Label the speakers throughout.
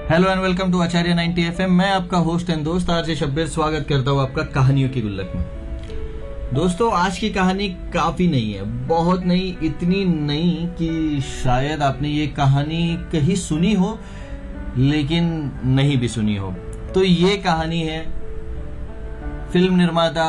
Speaker 1: Hello and welcome to Acharya 90 FM। मैं आपका host and दोस्त आरजे शब्बीर स्वागत करता हूँ आपका कहानियों की गुल्लक में। दोस्तों, आज की कहानी काफी नई है, बहुत नई, इतनी नई कि शायद आपने ये कहानी कहीं सुनी हो लेकिन नहीं भी सुनी हो। तो ये कहानी है फिल्म निर्माता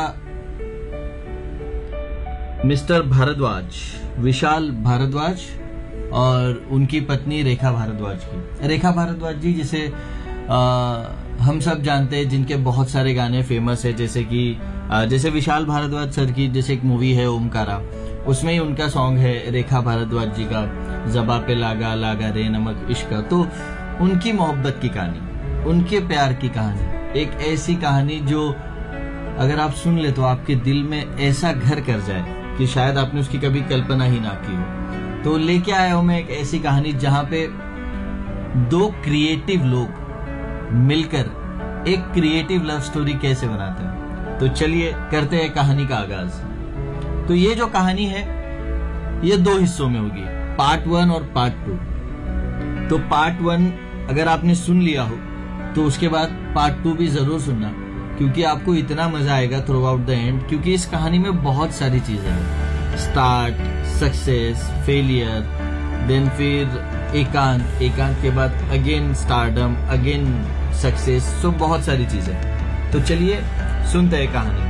Speaker 1: मिस्टर भारद्वाज, विशाल भारद्वाज और उनकी पत्नी रेखा भारद्वाज की। रेखा भारद्वाज जी जिसे हम सब जानते हैं, जिनके बहुत सारे गाने फेमस है, जैसे विशाल भारद्वाज सर की जैसे एक मूवी है ओमकारा, उसमें ही उनका सॉन्ग है रेखा भारद्वाज जी का, ज़बा पे लागा लागा रे नमक इश्क। तो उनकी मोहब्बत की कहानी, उनके प्यार की कहानी, एक ऐसी कहानी जो अगर आप सुन ले तो आपके दिल में ऐसा घर कर जाए कि शायद आपने उसकी कभी कल्पना ही ना की हो। तो लेके आया हूं मैं एक ऐसी कहानी जहां पे दो क्रिएटिव लोग मिलकर एक क्रिएटिव लव स्टोरी कैसे बनाते हैं। तो चलिए करते हैं कहानी का आगाज। तो ये जो कहानी है ये दो हिस्सों में होगी, पार्ट 1 और पार्ट 2। तो पार्ट 1 अगर आपने सुन लिया हो तो उसके बाद पार्ट 2 भी जरूर सुनना, क्योंकि आपको इतना मजा आएगा थ्रू आउट द एंड। क्योंकि इस कहानी में बहुत सारी चीजें हैं, स्टार्ट, सक्सेस, फेलियर, देन फिर एकांत के बाद अगेन स्टारडम, अगेन सक्सेस, सो बहुत सारी चीजें। तो चलिए सुनते हैं कहानी।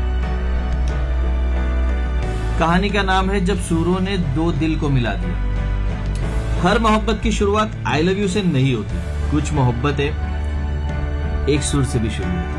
Speaker 1: कहानी का नाम है जब सूरों ने दो दिल को मिला दिया। हर मोहब्बत की शुरुआत आई लव यू से नहीं होती, कुछ मोहब्बतें एक सुर से भी शुरू होती।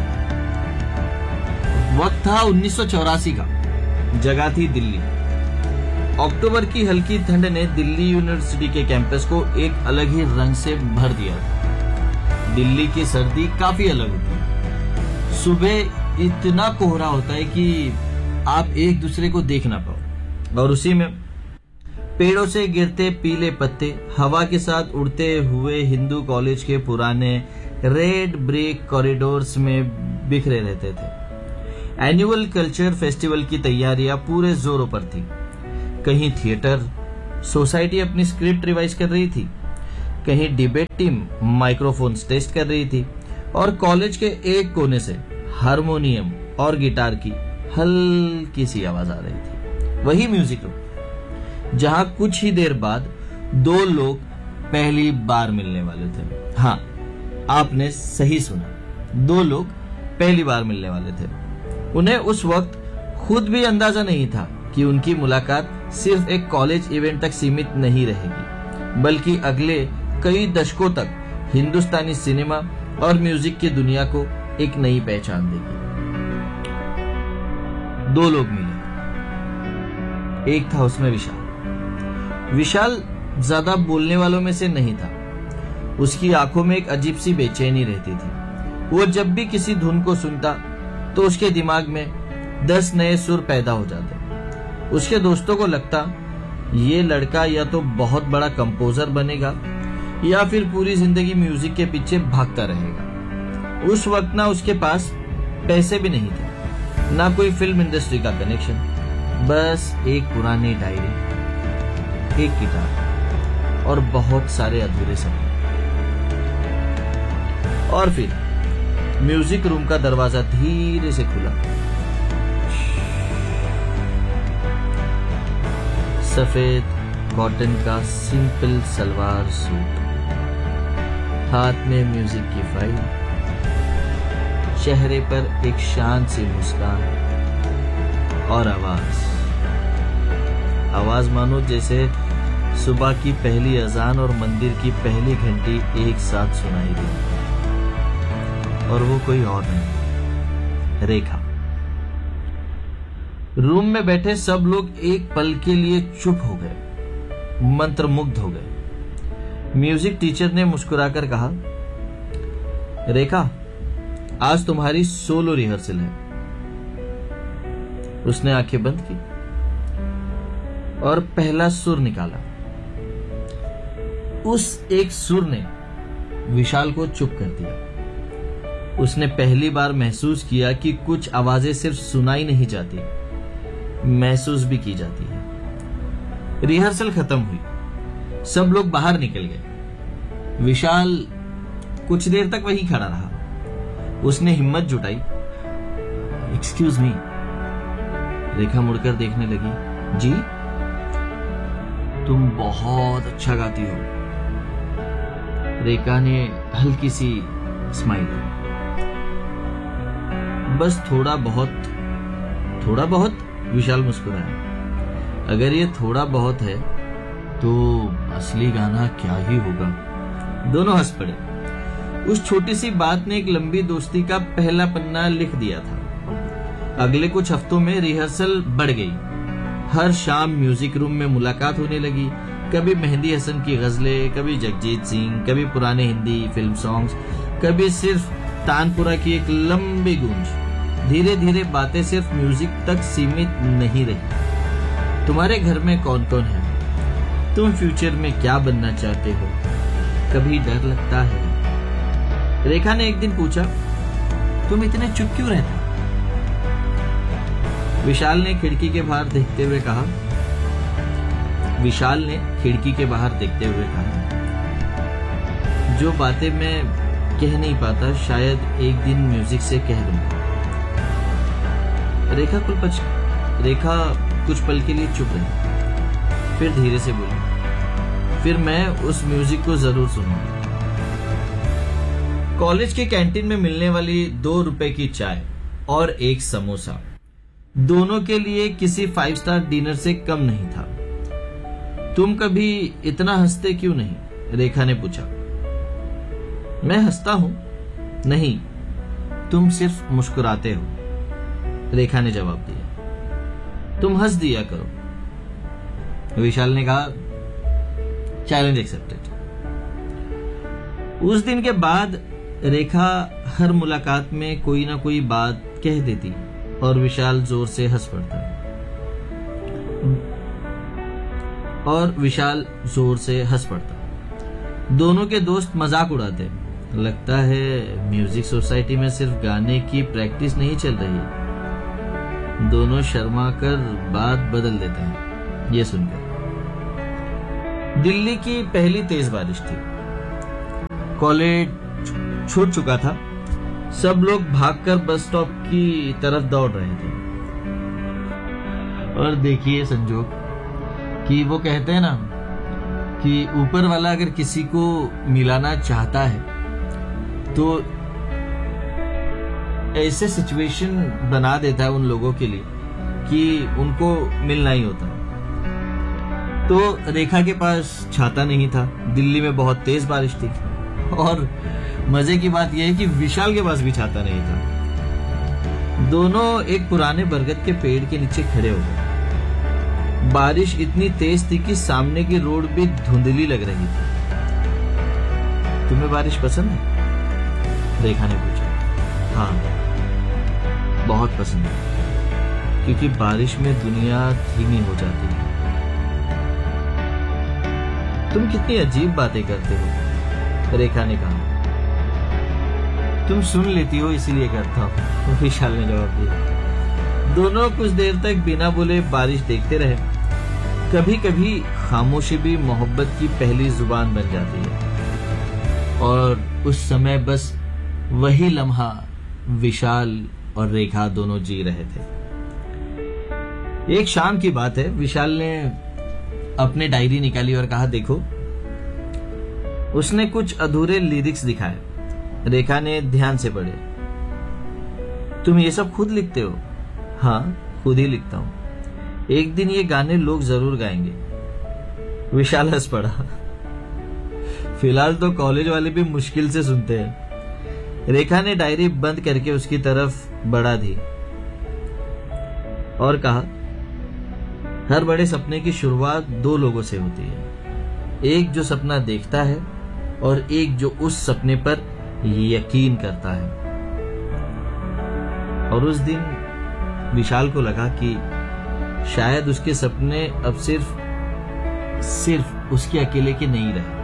Speaker 1: वक्त था 1984 का, जगह थी दिल्ली। अक्टूबर की हल्की ठंड ने दिल्ली यूनिवर्सिटी के कैंपस को एक अलग ही रंग से भर दिया। दिल्ली की सर्दी काफी अलग होती है। सुबह इतना कोहरा होता है कि आप एक दूसरे को देख ना पाओ, और उसी में पेड़ों से गिरते पीले पत्ते हवा के साथ उड़ते हुए हिंदू कॉलेज के पुराने रेड ब्रिक कॉरिडोर्स में बिखरे रहते थे। एनुअल कल्चर फेस्टिवल की तैयारियां पूरे जोरों पर थी। कहीं थिएटर सोसाइटी अपनी स्क्रिप्ट रिवाइज कर रही थी, कहीं डिबेट टीम माइक्रोफोन टेस्ट कर रही थी, और कॉलेज के एक कोने से हारमोनियम और गिटार की हल्की सी आवाज आ रही थी। वही म्यूजिक रूम जहां कुछ ही देर बाद दो लोग पहली बार मिलने वाले थे। हाँ, आपने सही सुना, दो लोग पहली बार मिलने वाले थे। उन्हें उस वक्त खुद भी अंदाजा नहीं था कि उनकी मुलाकात सिर्फ एक कॉलेज इवेंट तक सीमित नहीं रहेगी, बल्कि अगले कई दशकों तक हिंदुस्तानी सिनेमा और म्यूजिक की दुनिया को एक नई पहचान देगी। दो लोग मिले, एक था उसमें विशाल ज्यादा बोलने वालों में से नहीं था। उसकी आंखों में एक अजीब सी बेचैनी रहती थी। वो जब भी किसी धुन को सुनता तो उसके दिमाग में 10 नए सुर पैदा हो जाते। उसके दोस्तों को लगता ये लड़का या तो बहुत बड़ा कंपोजर बनेगा या फिर पूरी जिंदगी म्यूजिक के पीछे भागता रहेगा। उस वक्त ना उसके पास पैसे भी नहीं थे, ना कोई फिल्म इंडस्ट्री का कनेक्शन, बस एक पुरानी डायरी, एक गिटार और बहुत सारे अधूरे सपने। और फिर म्यूजिक रूम का दरवाजा धीरे से खुला। सफेद कॉटन का सिंपल सलवार सूट, हाथ में म्यूजिक की फाइल, चेहरे पर एक शांत सी मुस्कान और आवाज मानो जैसे सुबह की पहली अजान और मंदिर की पहली घंटी एक साथ सुनाई दी। और वो कोई और नहीं, रेखा। रूम में बैठे सब लोग एक पल के लिए चुप हो गए, मंत्रमुग्ध हो गए। म्यूजिक टीचर ने मुस्कुराकर कहा, रेखा, आज तुम्हारी सोलो रिहर्सल है। उसने आंखें बंद की और पहला सुर निकाला। उस एक सुर ने विशाल को चुप कर दिया। उसने पहली बार महसूस किया कि कुछ आवाजें सिर्फ सुनाई नहीं जाती, महसूस भी की जाती है। रिहर्सल खत्म हुई, सब लोग बाहर निकल गए। विशाल कुछ देर तक वही खड़ा रहा। उसने हिम्मत जुटाई। Excuse me. रेखा मुड़कर देखने लगी। जी? तुम बहुत अच्छा गाती हो। रेखा ने हल्की सी स्माइल दी। बस थोड़ा बहुत, विशाल मुस्कुराया। अगर ये थोड़ा बहुत है तो असली गाना क्या ही होगा। दोनों हंस पड़े। उस छोटी सी बात ने एक लंबी दोस्ती का पहला पन्ना लिख दिया था। अगले कुछ हफ्तों में रिहर्सल बढ़ गई। हर शाम म्यूजिक रूम में मुलाकात होने लगी। कभी मेहंदी हसन की गजलें, कभी जगजीत सिंह, कभी पुराने हिंदी फिल्म सॉन्ग्स, कभी सिर्फ तानपुरा की एक लंबी गूंज। धीरे धीरे बातें सिर्फ म्यूजिक तक सीमित नहीं रही। तुम्हारे घर में कौन कौन है? तुम फ्यूचर में क्या बनना चाहते हो? कभी डर लगता है? रेखा ने एक दिन पूछा, तुम इतने चुप क्यों रहते? विशाल ने खिड़की के बाहर देखते हुए कहा, जो बातें मैं कह नहीं पाता शायद एक दिन म्यूजिक से कह दूंगा। रेखा कुछ पल के लिए चुप रही, फिर धीरे से बोली, फिर मैं उस म्यूजिक को जरूर सुनूंगा। कॉलेज के कैंटीन में मिलने वाली 2 रुपए की चाय और एक समोसा दोनों के लिए किसी 5 स्टार डिनर से कम नहीं था। तुम कभी इतना हंसते क्यों नहीं? रेखा ने पूछा। मैं हंसता हूं? नहीं, तुम सिर्फ मुस्कुराते हो, रेखा ने जवाब दिया। तुम हंस दिया करो। विशाल ने कहा, चैलेंज एक्सेप्टेड। उस दिन के बाद रेखा हर मुलाकात में कोई ना कोई बात कह देती और विशाल जोर से हंस पड़ता। दोनों के दोस्त मजाक उड़ाते। लगता है म्यूजिक सोसाइटी में सिर्फ गाने की प्रैक्टिस नहीं चल रही। दोनों शर्मा कर बात बदल देते हैं ये सुनकर। दिल्ली की पहली तेज बारिश थी। कॉलेज छूट चुका था। सब लोग भागकर बस स्टॉप की तरफ दौड़ रहे थे। और देखिए संजोग कि वो कहते हैं ना कि ऊपर वाला अगर किसी को मिलाना चाहता है तो ऐसे सिचुएशन बना देता है उन लोगों के लिए कि उनको मिलना ही होता। तो रेखा के पास छाता नहीं था। दिल्ली में बहुत तेज बारिश थी और मजे की बात यह है कि विशाल के पास भी छाता नहीं था। दोनों एक पुराने बरगद के पेड़ के नीचे खड़े हो गए। बारिश इतनी तेज थी कि सामने की रोड भी धुंधली लग रही थी। तुम्हें बारिश पसंद है? रेखा ने पूछा। हाँ, बहुत पसंद है, क्योंकि बारिश में दुनिया धीमी हो जाती है। तुम कितनी अजीब बातें करते हो, रेखा ने कहा। तुम सुन लेती हो इसीलिए करता हूँ, विशाल ने जवाब दिया। दोनों कुछ देर तक बिना बोले बारिश देखते रहे। कभी कभी खामोशी भी मोहब्बत की पहली जुबान बन जाती है। और उस समय बस वही लम्हा विशाल और रेखा दोनों जी रहे थे। एक शाम की बात है। विशाल ने अपनी डायरी निकाली और कहा, देखो। उसने कुछ अधूरे लिरिक्स दिखाए। रेखा ने ध्यान से पढ़े। तुम ये सब खुद लिखते हो? हाँ, खुद ही लिखता हूं। एक दिन ये गाने लोग जरूर गाएंगे। विशाल हंस पड़ा। फिलहाल तो कॉलेज वाले भी मुश्किल से सुनते हैं। रेखा ने डायरी बंद करके उसकी तरफ बढ़ा दी और कहा, हर बड़े सपने की शुरुआत 2 लोगों से होती है। एक जो सपना देखता है और एक जो उस सपने पर यकीन करता है। और उस दिन विशाल को लगा कि शायद उसके सपने अब सिर्फ उसके अकेले के नहीं रहे।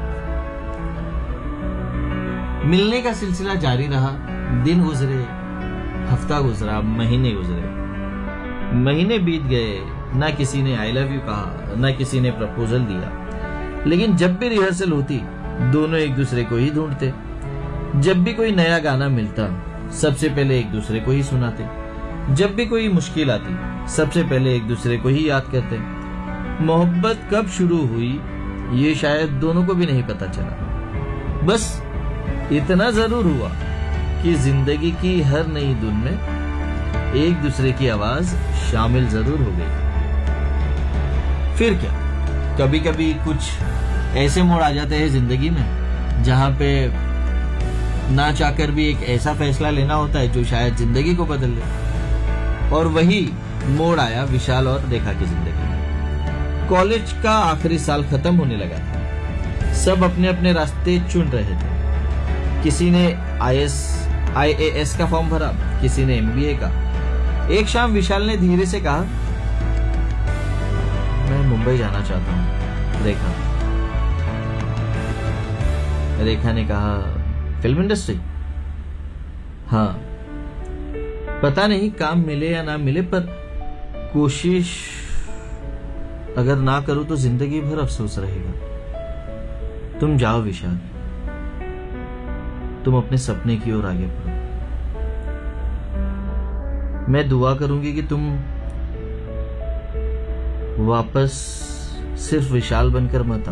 Speaker 1: मिलने का सिलसिला जारी रहा। दिन गुजरे, हफ्ता गुजरा, महीने गुजरे। महीने बीत गए, ना किसी ने आई लव यू कहा, ना किसी ने प्रपोजल दिया। लेकिन जब भी रिहर्सल होती, दोनों एक दूसरे को ही ढूंढते। जब भी कोई नया गाना मिलता सबसे पहले एक दूसरे को ही सुनाते, जब भी कोई मुश्किल आती सबसे पहले एक दूसरे को ही याद करते। मोहब्बत कब शुरू हुई ये शायद दोनों को भी नहीं पता चला, बस इतना जरूर हुआ कि जिंदगी की हर नई धुन में एक दूसरे की आवाज शामिल जरूर हो गई। फिर क्या, कभी कभी कुछ ऐसे मोड़ आ जाते हैं जिंदगी में जहां पे ना चाहकर भी एक ऐसा फैसला लेना होता है जो शायद जिंदगी को बदल दे। और वही मोड़ आया विशाल और रेखा की जिंदगी में। कॉलेज का आखिरी साल खत्म होने लगा था, सब अपने अपने रास्ते चुन रहे थे। किसी ने IAS का फॉर्म भरा, किसी ने MBA का। एक शाम विशाल ने धीरे से कहा, मैं मुंबई जाना चाहता हूँ। रेखा ने कहा, फिल्म इंडस्ट्री? हाँ, पता नहीं काम मिले या ना मिले, पर कोशिश अगर ना करूं तो जिंदगी भर अफसोस रहेगा। तुम जाओ विशाल, तुम अपने सपने की ओर आगे बढ़ो। मैं दुआ करूंगी कि तुम वापस सिर्फ विशाल बनकर मत आओ,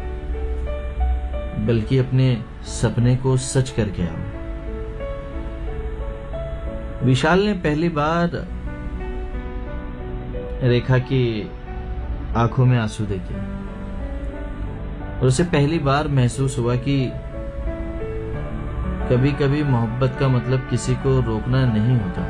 Speaker 1: बल्कि अपने सपने को सच करके आओ। विशाल ने पहली बार रेखा की आंखों में आंसू देखे और उसे पहली बार महसूस हुआ कि कभी कभी मोहब्बत का मतलब किसी को रोकना नहीं होता।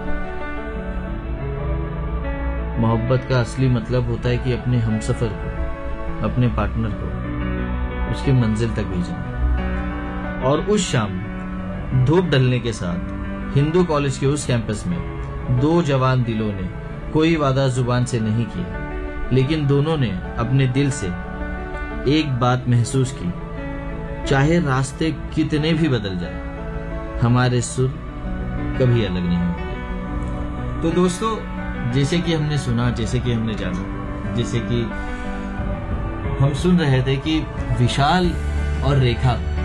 Speaker 1: मोहब्बत का असली मतलब होता है कि अपने हमसफर को, अपने पार्टनर को उसकी मंजिल तक भेजना। और उस शाम धूप ढलने के साथ हिंदू कॉलेज के उस कैंपस में दो जवान दिलों ने कोई वादा जुबान से नहीं किया, लेकिन दोनों ने अपने दिल से एक बात महसूस की, चाहे रास्ते कितने भी बदल जाए, हमारे सुर कभी अलग नहीं होते। तो दोस्तों, जैसे कि हमने सुना, जैसे कि हमने जाना, जैसे कि हम सुन रहे थे कि विशाल और रेखा